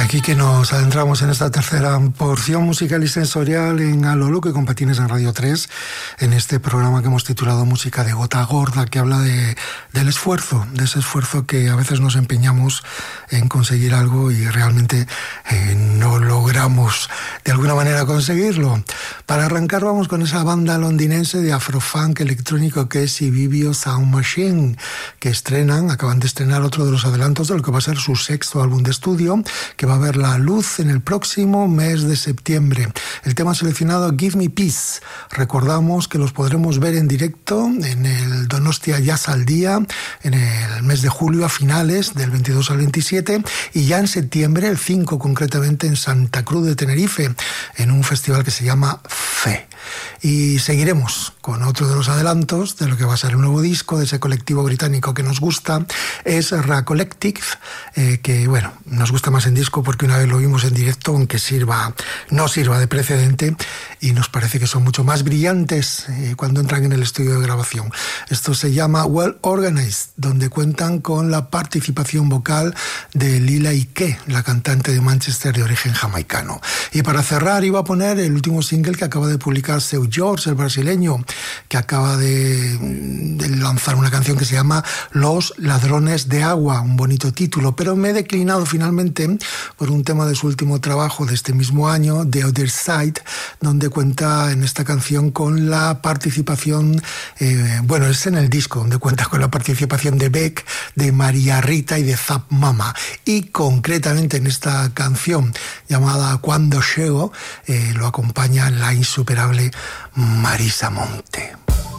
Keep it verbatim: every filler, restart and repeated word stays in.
Aquí que nos adentramos en esta tercera porción musical y sensorial en A lo Loco y con Patines en Radio tres, en este programa que hemos titulado Música de Gota Gorda, que habla de, del esfuerzo, de ese esfuerzo que a veces nos empeñamos en conseguir algo y realmente eh, no logramos de alguna manera conseguirlo. Para arrancar vamos con esa banda londinense de afrofunk electrónico que es Ibibio Sound Machine, que estrenan, acaban de estrenar otro de los adelantos de lo que va a ser su sexto álbum de estudio, que va a ver la luz en el próximo mes de septiembre. El tema seleccionado, Give Me Peace. Recordamos que los podremos ver en directo en el Donostia Jazz al Día en el mes de julio a finales, del veintidós al veintisiete, y ya en septiembre, el cinco concretamente, en Santa Cruz de Tenerife, en un festival que se llama Fe. Y seguiremos con otro de los adelantos de lo que va a ser el nuevo disco de ese colectivo británico que nos gusta, es Ra Collective, eh, que bueno, nos gusta más en disco porque una vez lo vimos en directo, aunque sirva, no sirva de precedente, y nos parece que son mucho más brillantes eh, cuando entran en el estudio de grabación. Esto se llama Well Organized, donde cuentan con la participación vocal de Lila Ike, la cantante de Manchester de origen jamaicano. Y para cerrar iba a poner el último single que acaba de publicar Seu George, el brasileño, que acaba de, de lanzar una canción que se llama Los Ladrones de Agua, un bonito título, pero me he declinado finalmente por un tema de su último trabajo de este mismo año, The Other Side, donde cuenta en esta canción con la participación, eh, bueno, es en el disco donde cuenta con la participación de Beck, de María Rita y de Zap Mama, y concretamente en esta canción llamada Cuando Llego eh, lo acompaña la insuperable Marisa Monte.